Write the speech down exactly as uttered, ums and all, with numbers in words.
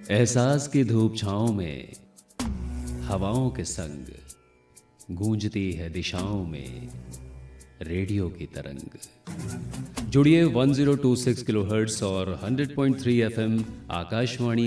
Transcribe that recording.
एहसास की धूप छाँव में हवाओं के संग गूंजती है दिशाओं में रेडियो की तरंग। जुड़िए one zero two six kilohertz और hundred point three FM Akashvani